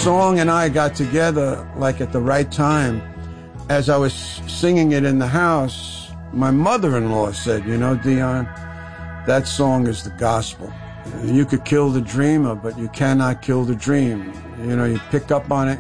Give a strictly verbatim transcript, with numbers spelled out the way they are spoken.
song and I got together like at the right time. As I was singing it in the house, my mother-in-law said, you know, Dion, that song is the gospel. You could kill the dreamer, but you cannot kill the dream. You know, you pick up on it